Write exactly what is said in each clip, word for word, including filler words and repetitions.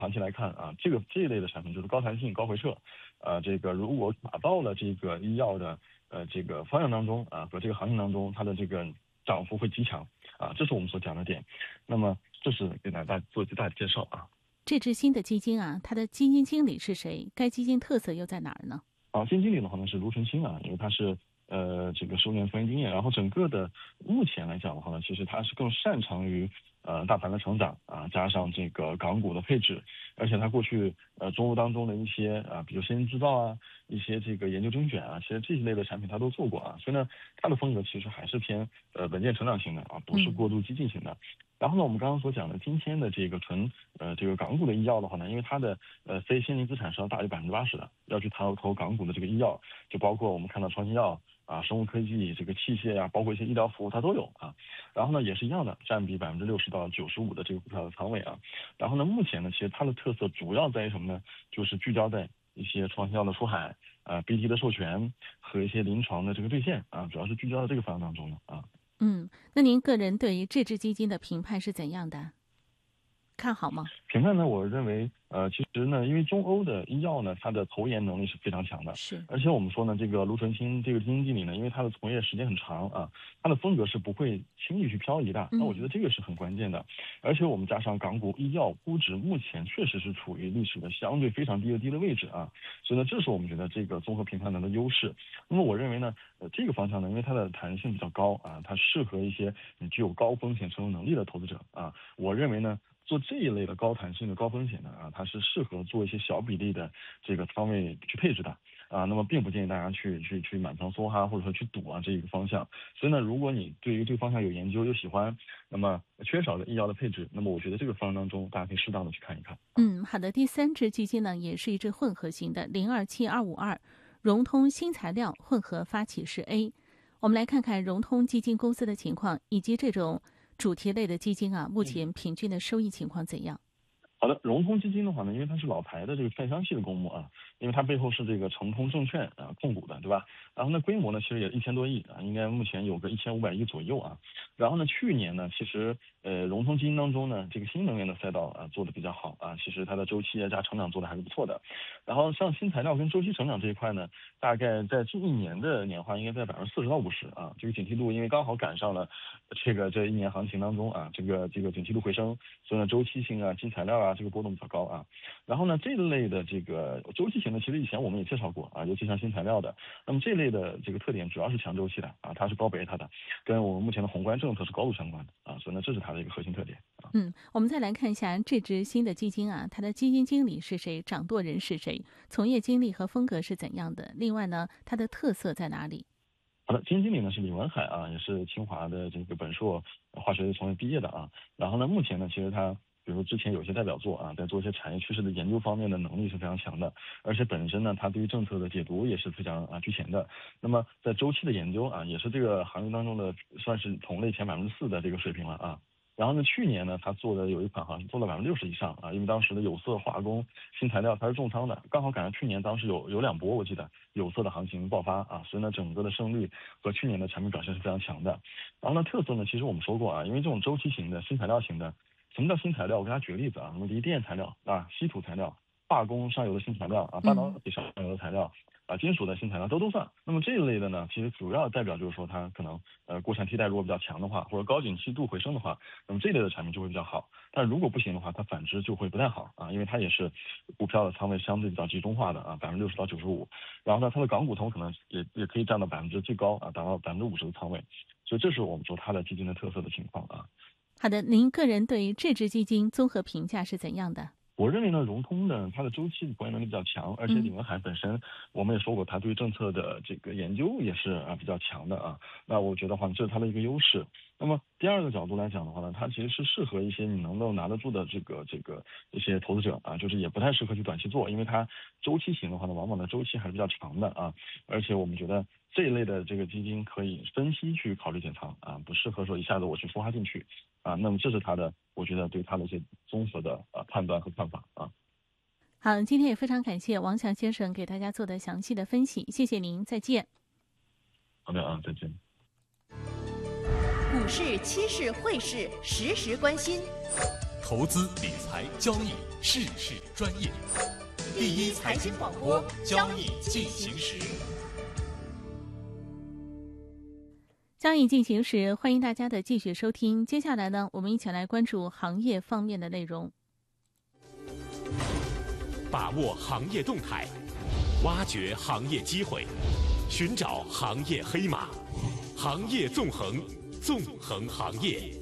长期来看啊，这个这一类的产品就是高弹性、高回撤，啊，这个如果打到了这个医药的呃这个方向当中啊和这个行情当中，它的这个涨幅会极强啊，这是我们所讲的点。那么这是给大家做最大的介绍啊。 这支新的基金啊，它的基金经理是谁？该基金特色又在哪儿呢？ 啊，基金经理的话呢是卢纯清啊，因为他是呃这个十五年从业经验，然后整个的目前来讲的话呢，其实他是更擅长于呃大盘的成长啊，加上这个港股的配置，而且他过去呃中欧当中的一些啊，比如先进制造啊，一些这个研究精选啊，其实这一类的产品他都做过啊，所以呢，他的风格其实还是偏呃稳健成长型的啊，不是过度激进型的。然后呢，我们刚刚所讲的今天的这个纯呃这个港股的医药的话呢，因为它的呃非现金资产是要大于百分之八十的，要去投投港股的这个医药，就包括我们看到创新药啊、生物科技、这个器械呀、包括一些医疗服务它都有啊。然后呢，也是一样的，占比百分之六十到九十五的这个股票的仓位啊。然后呢，目前呢，其实它的特色主要在于什么呢？就是聚焦在一些创新药的出海啊、B D 的授权和一些临床的这个兑现啊，主要是聚焦在这个方向当中的啊。 嗯，那您个人对于这支基金的评判是怎样的？看好吗？ 评判呢，我认为，呃，其实呢，因为中欧的医药呢，它的投研能力是非常强的， 是， 而且我们说呢，这个卢纯清这个基金经理呢，因为他的从业时间很长啊，他的风格是不会轻易去漂移的，那我觉得这个是很关键的。而且我们加上港股医药估值目前确实是处于历史的相对非常低的低的位置啊，所以呢，这是我们觉得这个综合评判的优势。那么我认为呢，呃，这个方向呢，因为它的弹性比较高啊，它适合一些你具有高风险承受能力的投资者啊，我认为呢。做这一类的高弹性的高风险的啊，它是适合做一些小比例的这个仓位去配置的啊。那么并不建议大家去去去满仓梭哈，或者说去赌啊这一个方向。所以呢，如果你对于这个方向有研究又喜欢，那么缺少了医药的配置，那么我觉得这个方向当中大家可以适当的去看一看。 嗯，好的。第三支基金呢，也是一支混合型的零二七二五二融通新材料混合发起式 A。我们来看看融通基金公司的情况，以及这种主题类的基金啊，目前平均的收益情况怎样？ 好的，融通基金的话呢，因为它是老牌的这个券商系的公募啊，因为它背后是这个诚通证券啊控股的，对吧？然后呢，规模呢其实也一千多亿啊，应该目前有个一千五百亿左右啊。然后呢，去年呢，其实呃融通基金当中呢，这个新能源的赛道啊做的比较好啊，其实它的周期啊加成长做的还是不错的。然后像新材料跟周期成长这一块呢，大概在近一年的年化应该在百分之四十到五十啊，这个警惕度因为刚好赶上了这个这一年行情当中啊，这个这个警惕度回升，所以呢周期性啊、新材料啊。这个波动比较高啊，然后呢，这类的这个周期型的，其实以前我们也介绍过啊，尤其像新材料的，那么这类的这个特点主要是强周期的啊，它是高贝塔的，跟我们目前的宏观政策是高度相关的啊，所以呢，这是它的一个核心特点啊。 嗯，我们再来看一下这支新的基金啊，它的基金经理是谁，掌舵人是谁，从业经历和风格是怎样的？另外呢，它的特色在哪里？ 好的，基金经理呢是李文海啊，也是清华的这个本硕化学从业毕业的啊，然后呢，目前呢，其实他。比如说之前有些代表作啊，在做一些产业趋势的研究方面的能力是非常强的，而且本身呢，他对于政策的解读也是非常啊居前的。那么在周期的研究啊，也是这个行业当中的算是同类前百分之四的这个水平了啊。然后呢，去年呢，他做的有一款好像做了百分之六十以上啊，因为当时的有色、化工、新材料它是重仓的，刚好赶上去年当时有有两波，我记得有色的行情爆发啊，所以呢，整个的胜率和去年的产品表现是非常强的。然后呢，特色呢，其实我们说过啊，因为这种周期型的新材料型的。什么叫新材料？我给大家举个例子啊，什么锂电材料啊、稀土材料、化工上游的新材料啊、半导体上游的材料啊、金属的新材料都都算。那么这一类的呢，其实主要代表就是说它可能呃国产替代如果比较强的话，或者高景气度回升的话，那么这类的产品就会比较好。但如果不行的话，它反之就会不太好啊，因为它也是股票的仓位相对比较集中化的啊，百分之六十到九十五。然后呢，它的港股通可能也也可以占到百分之最高啊，达到百分之五十的仓位。所以这是我们说它的基金的特色的情况啊。 好的，您个人对于这支基金综合评价是怎样的？ 我认为呢，融通呢，它的周期管理能力比较强，而且李文海本身，我们也说过，他对政策的这个研究也是啊比较强的啊。那我觉得话，这是它的一个优势。那么第二个角度来讲的话呢，它其实是适合一些你能够拿得住的这个这个一些投资者啊，就是也不太适合去短期做，因为它周期型的话呢，往往的周期还是比较长的啊。而且我们觉得这一类的这个基金可以分期去考虑减仓啊，不适合说一下子我去孵化进去啊。那么这是它的，我觉得对它的一些综合的呃判断和看法啊。 好，今天也非常感谢王强先生给大家做的详细的分析，谢谢您，再见。 好的啊，再见。 股市、期市、汇市，时时关心。 投资理财交易事事专业，第一财经广播，交易进行时。 交易进行时，欢迎大家的继续收听。接下来呢，我们一起来关注行业方面的内容， 把握行业动态，挖掘行业机会，寻找行业黑马，行业纵横，纵横行业。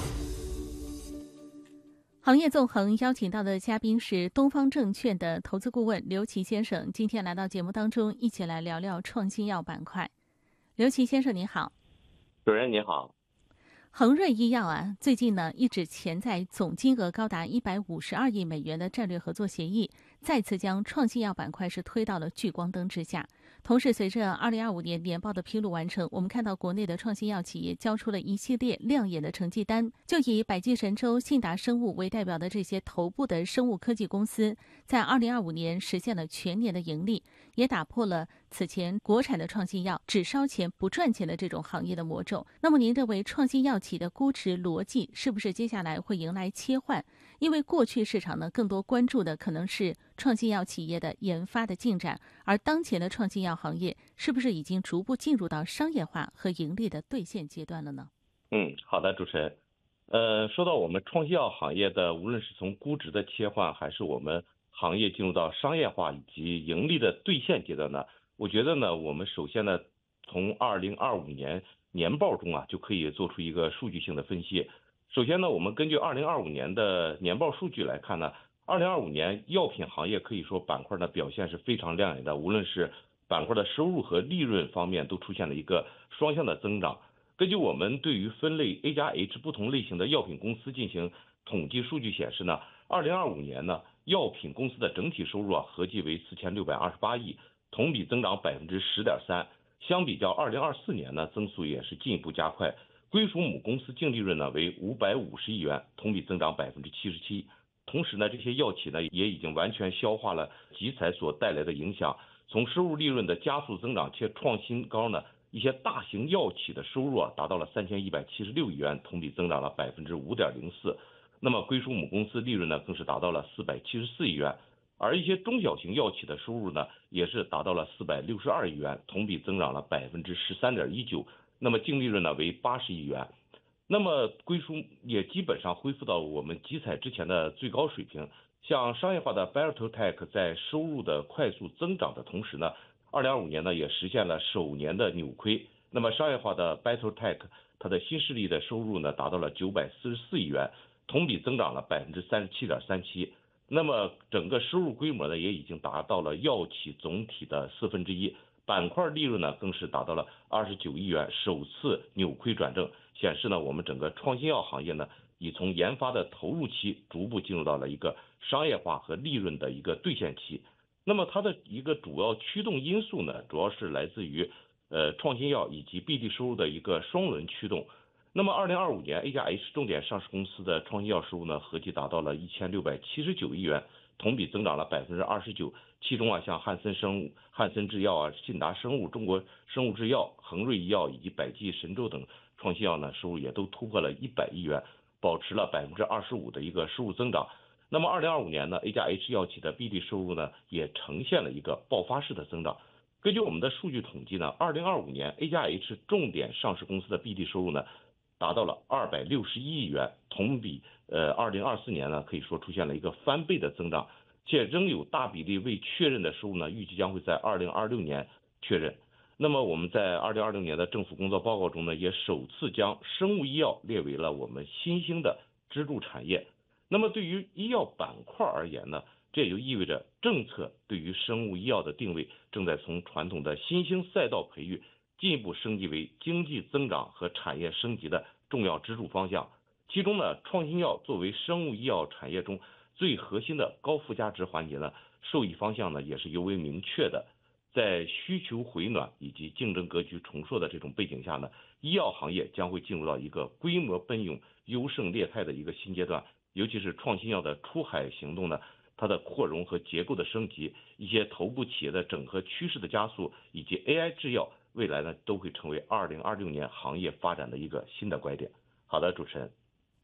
行业纵横邀请到的嘉宾是东方证券的投资顾问刘琦先生，今天来到节目当中，一起来聊聊创新药板块。刘琦先生你好。 主任你好。 恒瑞医药啊，最近呢一纸潜在总金额高达一百五十二亿美元的战略合作协议，再次将创新药板块是推到了聚光灯之下。同时，随着二零二五年年报的披露完成，我们看到国内的创新药企业交出了一系列亮眼的成绩单。就以百济神州、信达生物为代表的这些头部的生物科技公司，在二零二五年实现了全年的盈利，也打破了此前国产的创新药只烧钱不赚钱的这种行业的魔咒。那么您认为创新药企的估值逻辑是不是接下来会迎来切换？因为过去市场呢更多关注的可能是创新药企业的研发的进展，而当前的创新药行业是不是已经逐步进入到商业化和盈利的兑现阶段了呢？ 嗯，好的，主持人。呃，说到我们创新药行业的，无论是从估值的切换，还是我们行业进入到商业化以及盈利的兑现阶段呢，我觉得呢，我们首先呢，从二零二五年年报中啊，就可以做出一个数据性的分析。首先呢，我们根据二零二五年的年报数据来看呢，二零二五年药品行业可以说板块的表现是非常亮眼的，无论是板块的收入和利润方面都出现了一个双向的增长。根据我们对于分类 A 加 H 不同类型的药品公司进行统计数据显示呢，二零二五年呢，药品公司的整体收入啊合计为四千六百二十八亿，同比增长百分之十点三。相比较二零二四年呢，增速也是进一步加快。归属母公司净利润呢为五百五十亿元，同比增长百分之七十七。同时呢，这些药企呢也已经完全消化了集采所带来的影响，从收入利润的加速增长且创新高呢，一些大型药企的收入啊达到了三千一百七十六亿元，同比增长了百分之五点零四。那么归属母公司利润呢更是达到了四百七十四亿元，而一些中小型药企的收入呢也是达到了四百六十二亿元，同比增长了百分之十三点一九。那么净利润呢为八十亿元。那么归属也基本上恢复到我们集采之前的最高水平。像商业化的 Biotech 在收入的快速增长的同时呢，二零二五年呢也实现了首年的扭亏。那么商业化的 Biotech 它的新势力的收入呢达到了九百四十四亿元，同比增长了百分之三十七点三七。那么整个收入规模呢也已经达到了药企总体的四分之一。板块利润呢更是达到了二十九亿元，首次扭亏转正，显示呢我们整个创新药行业呢已从研发的投入期逐步进入到了一个商业化和利润的一个兑现期。那么它的一个主要驱动因素呢，主要是来自于呃创新药以及 B D 收入的一个双轮驱动。那么二零二五年 A 加 H 重点上市公司的创新药收入呢合计达到了一千六百七十九亿元，同比增长了百分之二十九。其中啊，像汉森生物、汉森制药啊、信达生物、中国生物制药、恒瑞医药以及百济神州等创新药呢，收入也都突破了一百亿元，保持了百分之二十五的一个收入增长。那么二零二五年呢 ，A 加 H 药企的 B D 收入呢，也呈现了一个爆发式的增长。根据我们的数据统计呢，二零二五年 A 加 H 重点上市公司的 B D 收入呢，达到了二百六十一亿元，同比呃二零二四年呢，可以说出现了一个翻倍的增长。且仍有大比例未确认的收入呢，预计将会在二零二六年确认。那么我们在二零二六年的政府工作报告中呢，也首次将生物医药列为了我们新兴的支柱产业。那么对于医药板块而言呢，这也就意味着政策对于生物医药的定位正在从传统的新兴赛道培育进一步升级为经济增长和产业升级的重要支柱方向。其中呢，创新药作为生物医药产业中最核心的高附加值环节呢，受益方向呢也是尤为明确的。在需求回暖以及竞争格局重塑的这种背景下呢，医药行业将会进入到一个规模奔涌、优胜劣汰的一个新阶段。尤其是创新药的出海行动呢，它的扩容和结构的升级，一些头部企业的整合趋势的加速，以及 A I 制药，未来呢都会成为二零二六年行业发展的一个新的拐点。好的，主持人。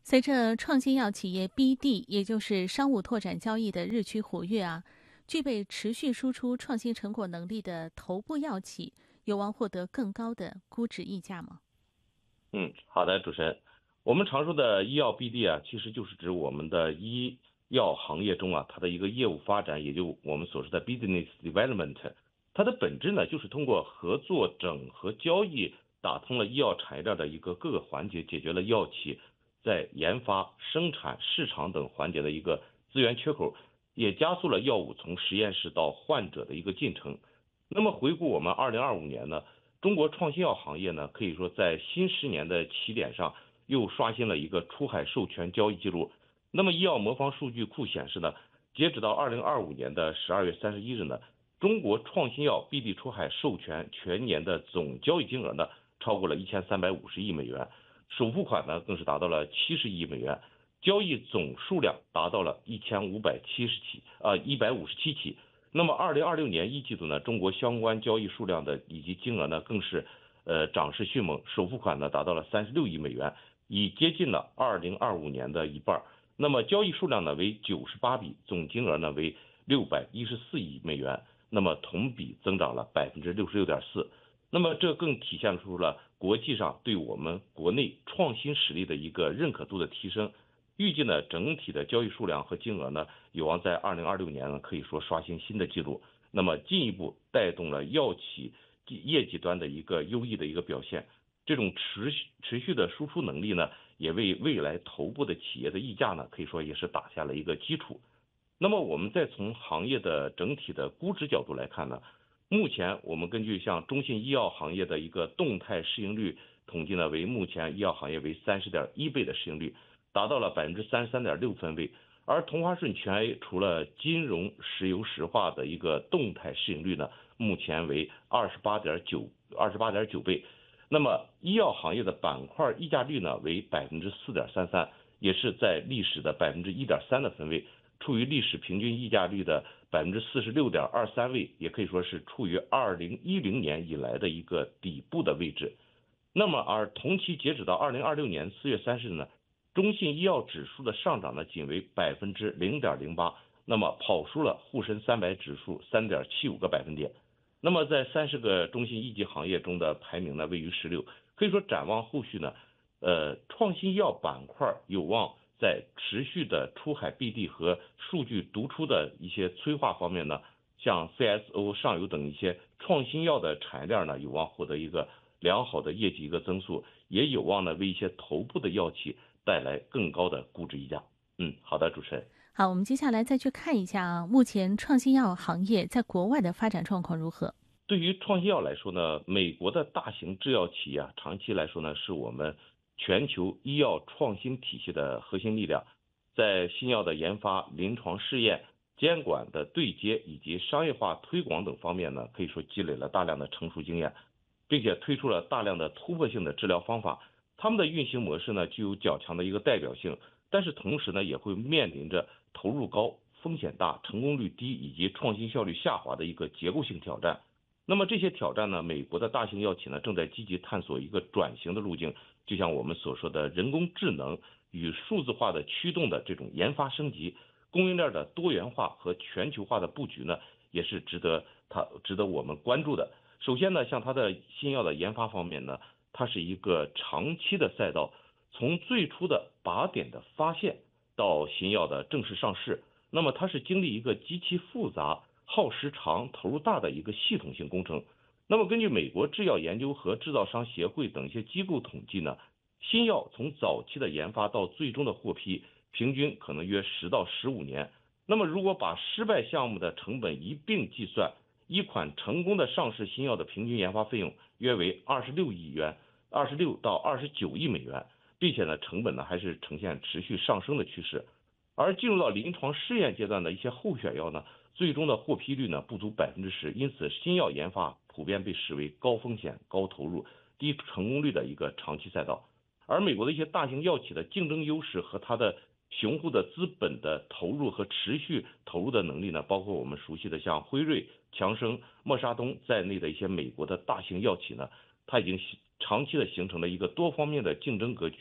随着创新药企业 B D， 也就是商务拓展交易的日趋活跃啊，具备持续输出创新成果能力的头部药企，有望获得更高的估值溢价吗？ 嗯，好的，主持人，我们常说的医药 B D 啊，其实就是指我们的医药行业中啊，它的一个业务发展，也就我们所说的 business development。它的本质呢，就是通过合作、整合、交易，打通了医药产业链的一个各个环节，解决了药企在研发、生产、市场等环节的一个资源缺口，也加速了药物从实验室到患者的一个进程。那么回顾我们二零二五年呢，中国创新药行业呢，可以说在新十年的起点上又刷新了一个出海授权交易记录。那么医药魔方数据库显示呢，截止到二零二五年的十二月三十一日呢，中国创新药 B D 出海授权全年的总交易金额呢，超过了一千三百五十亿美元，首付款呢更是达到了七十亿美元，交易总数量达到了一千五百七十起，呃一百五十七起。那么二零二六年一季度呢，中国相关交易数量的以及金额呢，更是呃涨势迅猛，首付款呢达到了三十六亿美元，已接近了二零二五年的一半。那么交易数量呢为九十八笔，总金额呢为六百一十四亿美元，那么同比增长了百分之六十六点四。那么这更体现出了国际上对我们国内创新实力的一个认可度的提升。预计呢，整体的交易数量和金额呢，有望在二零二六年呢，可以说刷新新的纪录。那么进一步带动了药企业绩端的一个优异的一个表现。这种持续持续的输出能力呢，也为未来头部的企业的溢价呢，可以说也是打下了一个基础。那么我们再从行业的整体的估值角度来看呢，目前我们根据像中信医药行业的一个动态市盈率统计呢，为目前医药行业为三十点一倍的市盈率，达到了百分之三十三点六分位。而同花顺全 A 除了金融、石油石化的一个动态市盈率呢，目前为二十八点九二十八点九倍。那么医药行业的板块溢价率呢为百分之四点三三，也是在历史的百分之一点三的分位，处于历史平均溢价率的百分之四十六点二三位，也可以说是处于二零一零年以来的一个底部的位置。那么而同期截止到二零二六年四月三十日呢，中信医药指数的上涨呢仅为百分之零点零八，那么跑输了沪深三百指数三点七五个百分点。那么在三十个中信一级行业中的排名呢位于十六，可以说展望后续呢，呃，创新药板块有望在持续的出海 B D 和数据读出的一些催化方面呢，像 C S O 上游等一些创新药的产业链呢有望获得一个良好的业绩一个增速，也有望呢为一些头部的药企带来更高的估值溢价。嗯，好的，主持人。 好，我们接下来再去看一下啊，目前创新药行业在国外的发展状况如何？ 对于创新药来说呢，美国的大型制药企业啊，长期来说呢，是我们全球医药创新体系的核心力量，在新药的研发、临床试验、监管的对接以及商业化推广等方面呢，可以说积累了大量的成熟经验，并且推出了大量的突破性的治疗方法。他们的运行模式呢，具有较强的一个代表性，但是同时呢，也会面临着投入高、风险大、成功率低以及创新效率下滑的一个结构性挑战。那么这些挑战呢，美国的大型药企呢正在积极探索一个转型的路径，就像我们所说的人工智能与数字化的驱动的这种研发升级，供应链的多元化和全球化的布局呢，也是值得它值得我们关注的。首先呢，像它的新药的研发方面呢，它是一个长期的赛道，从最初的靶点的发现到新药的正式上市，那么它是经历一个极其复杂、耗时长、投入大的一个系统性工程。那么根据美国制药研究和制造商协会等一些机构统计呢，新药从早期的研发到最终的获批，平均可能约十到十五年。那么如果把失败项目的成本一并计算，一款成功的上市新药的平均研发费用约为二十六亿元，二十六到二十九亿美元，并且呢，成本呢还是呈现持续上升的趋势。而进入到临床试验阶段的一些候选药呢，最终的获批率呢不足百分之十，因此新药研发普遍被视为高风险、高投入、低成功率的一个长期赛道。而美国的一些大型药企的竞争优势和它的雄厚的资本的投入和持续投入的能力呢，包括我们熟悉的像辉瑞、强生、默沙东在内的一些美国的大型药企呢，它已经长期的形成了一个多方面的竞争格局，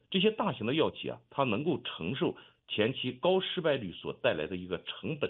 这些大型的药企啊，它能够承受前期高失败率所带来的一个成本